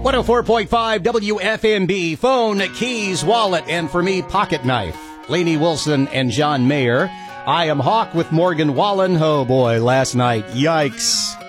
104.5 WFMB, phone, keys, wallet, and for me, pocket knife. Lainey Wilson and John Mayer. I am Hawk with Morgan Wallen. Oh boy, last night, yikes.